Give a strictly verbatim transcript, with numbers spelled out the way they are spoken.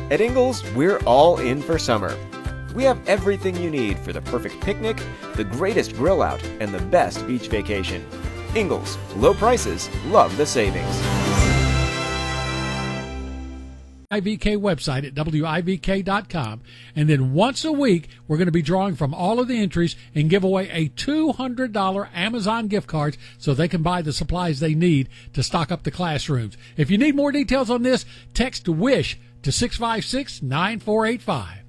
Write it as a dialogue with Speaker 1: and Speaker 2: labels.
Speaker 1: At Ingles, we're all in for summer. We have everything you need for the perfect picnic, the greatest grill out, and the best beach vacation. Ingles, low prices, love the savings.
Speaker 2: I V K website at W I V K dot com, and then once a week we're going to be drawing from all of the entries and give away a two hundred dollars Amazon gift card so they can buy the supplies they need to stock up the classrooms. If you need more details on this, text WISH to six five six, nine four eight five.